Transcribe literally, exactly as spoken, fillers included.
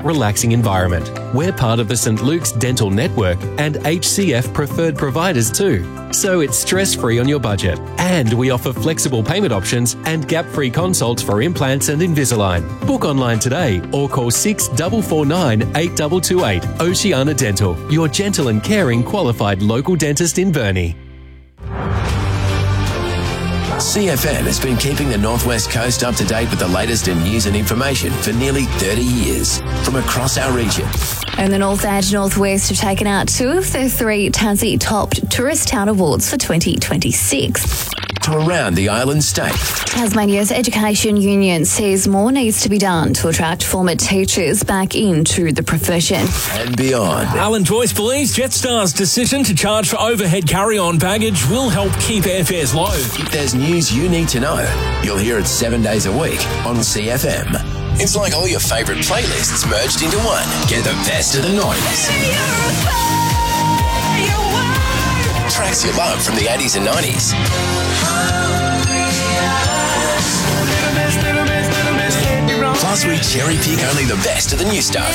relaxing environment. We're part of the St Luke's Dental Network and H C F preferred providers too. So it's stress-free on your budget. And we offer flexible payment options and gap-free consults for implants and Invisalign. Book online today or call six four four nine, eight two two eight. Oceania Dental, your gentle and caring qualified local dentist in Burnie. C F M has been keeping the Northwest Coast up to date with the latest in news and information for nearly thirty years from across our region. And the North and Northwest have taken out two of the three Tassie Topped Tourist Town Awards for twenty twenty-six. To around the island state. Tasmania's Education Union says more needs to be done to attract former teachers back into the profession. And beyond. Alan Joyce believes Jetstar's decision to charge for overhead carry-on baggage will help keep airfares low. If there's news you need to know, you'll hear it seven days a week on C F M. It's like all your favourite playlists merged into one. Get the best of the nineties. Tracks you love from the eighties and nineties. Plus, we cherry pick only the best of the new stuff.